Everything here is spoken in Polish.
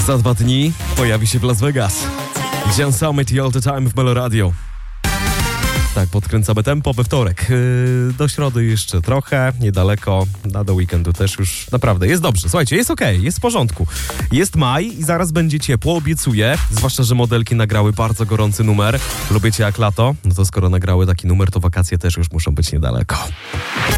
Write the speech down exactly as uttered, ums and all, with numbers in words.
Za dwa dni pojawi się w Las Vegas. Jan Summit i All The Time w Melo Radio. Tak, podkręcamy tempo we wtorek. Yy, do środy jeszcze trochę, niedaleko, a do weekendu też już naprawdę jest dobrze. Słuchajcie, jest okej, okay, jest w porządku. Jest maj i zaraz będzie ciepło, obiecuję. Zwłaszcza, że modelki nagrały bardzo gorący numer. Lubicie jak lato? No to skoro nagrały taki numer, to wakacje też już muszą być niedaleko.